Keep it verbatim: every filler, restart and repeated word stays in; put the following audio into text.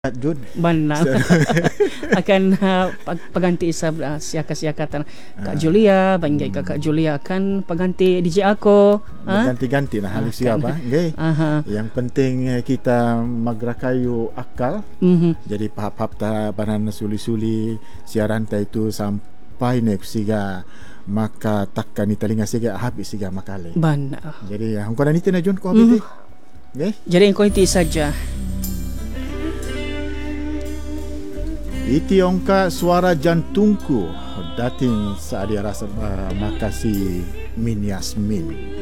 Jun Benar. Akan uh, pag- pengganti sa uh, siaka-siakatan Kak Julia, banggai hmm. Kak Julia akan pengganti D J aku. Ganti-ganti lah hal siapa. Okay. Yang penting kita magrakayu akal. Mm-hmm. Jadi pahap-pahap ta banan suli-suli siaran ta itu sampai nek siga maka takkan ni telinga siga habis siga makale. Benar. Jadi hangko na nitin na Jun ko habis. Okay. Jadi engkau itu saja. Iti ongka suara jantungku dating saat dia rasa uh, makasih Min Yasmin.